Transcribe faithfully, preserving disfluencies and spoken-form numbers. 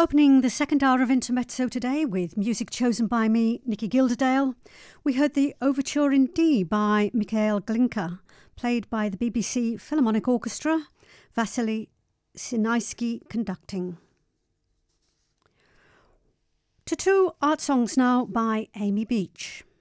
Opening the second hour of Intermezzo today with music chosen by me, Nikki Gilderdale, we heard the Overture in D by Mikhail Glinka, played by the B B C Philharmonic Orchestra, Vasily Sinaisky conducting. To two art songs now by Amy Beach.